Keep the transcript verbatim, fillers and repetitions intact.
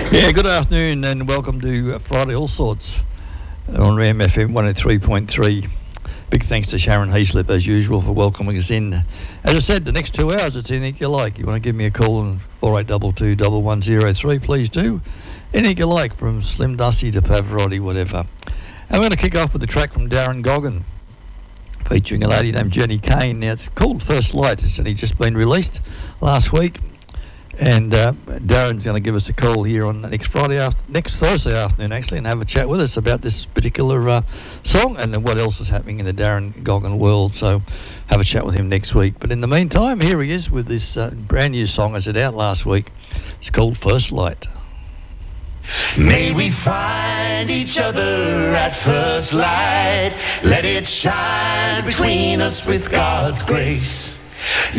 Yeah, good afternoon and welcome to uh, Friday All Sorts on Ram F M one oh three point three. Big thanks to Sharon Heaslip, as usual, for welcoming us in. As I said, the next two hours, it's anything you like. You want to give me a call on four eight two two, one one zero three, please do. Anything you like, from Slim Dusty to Pavarotti, whatever. And we're going to kick off with a track from Darren Goggin, featuring a lady named Jenny Kane. Now, it's called First Light. It's only just been released last week. And uh, Darren's going to give us a call here on next Friday, after, next Thursday afternoon, actually, and have a chat with us about this particular uh, song and then what else is happening in the Darren Goggin world. So have a chat with him next week. But in the meantime, here he is with this uh, brand new song, as it out last week. It's called First Light. May we find each other at first light. Let it shine between us with God's grace.